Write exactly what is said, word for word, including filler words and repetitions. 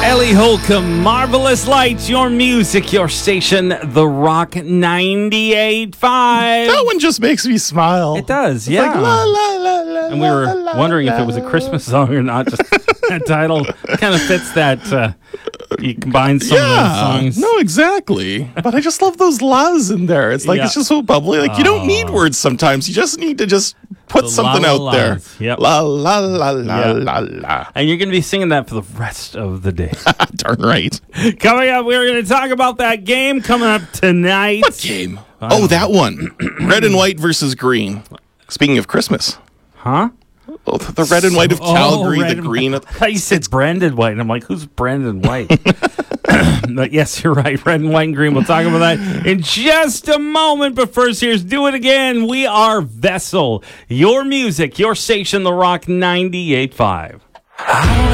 Ellie Holcomb, Marvelous Lights, your music, your station, The Rock ninety-eight point five. That one just makes me smile. It does, It's yeah. like, la, la, la, la, and we were la, la, wondering la, if it was a la. Christmas song or not. Just that title kind of fits that. Uh, you combine some of Yeah, those songs. no, exactly. But I just love those la's in there. It's like, Yeah. it's just so bubbly. Like, you don't need words sometimes. You just need to just put The something la, la, out there. las. Yep. La, la, la, la, Yeah. la, la. And you're going to be singing that for the rest of the day. Darn right. Coming up, we're going to talk about that game coming up tonight. What game? Oh, that one. Red and white versus green. Speaking of Christmas. Huh? Oh, the red and white of Oh, Calgary, red the and green white. of... I thought you said Brandon White. And I'm like, who's Brandon White? But yes, you're right. Red and white and green. We'll talk about that in just a moment. But first, here's Do It Again. We are Vessel. Your music, your station, The Rock ninety-eight point five.